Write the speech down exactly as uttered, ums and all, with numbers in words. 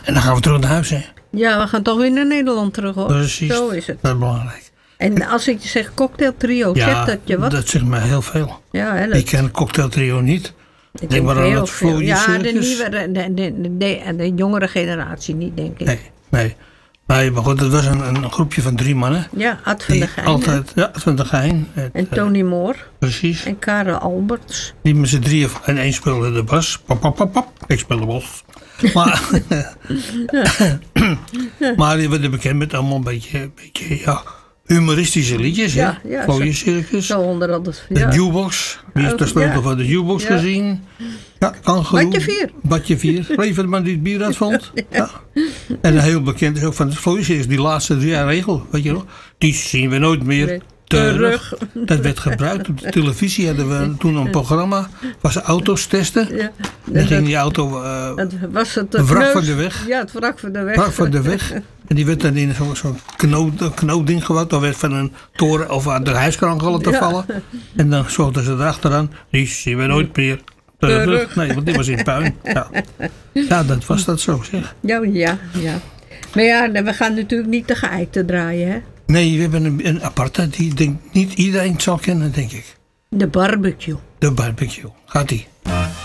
en dan gaan we terug naar huis, hè. Ja, we gaan toch weer naar Nederland terug, hoor. Precies. Zo is het. Dat is belangrijk. En als ik zeg cocktailtrio, Ja, zegt dat je wat? dat zegt mij heel veel. Ja, hè, dat, Ik ken cocktailtrio niet. ik Denk maar aan heel het veel. Vlooie Ja, de Circus. nieuwe, de, de, de, de, de jongere generatie niet, denk ik. Nee, nee. Nee, maar goed, het was een, een groepje van drie mannen. Ja, Ad van der Die Geijn. altijd, ja, Ad van der Geijn. Het, En eh, Tony Moore. precies. En Karel Alberts. Die met z'n drieën, en één speelde de bas. Pap, pap, pap, pap. Ik speelde bas. Maar, maar die werden bekend met allemaal een beetje, een beetje ja, humoristische liedjes. Ja, hè? ja, Vlooie zo- Circus. Zo onder andere. De Ja. Jukebox. Wie heeft de Oh, sleutel ja. van de Jukebox Ja. gezien? Ja, Kangaroo. Badje vier. Badje vier. Leven man die het bier uitvond. Ja. En heel bekend is ook van het Vlooie Circus. Die laatste drie jaar regel. Weet je nog? Die zien we nooit meer. Nee. Terug. Terug. Dat werd gebruikt. Op de televisie hadden we toen een programma. Was auto's testen. Ja. Dan ging die auto uh, Dat was het een wrak kneus- van de weg. Ja, het wrak van de weg. Wrak van de weg. En die werd dan in zo'n zo knoop, knoopding gewat. Dan werd van een toren of aan de huiskraan te Ja. vallen. En dan zochten ze erachteraan. Die zien we nooit meer. Terug. Terug. Nee, want die was in puin. Ja. Ja, dat was dat zo zeg. Ja, ja, ja. Maar ja, we gaan natuurlijk niet de geëikte draaien, hè. Nee, we hebben een, een aparte die denk, niet iedereen zal kennen, denk ik. De barbecue. De barbecue. Gaat die.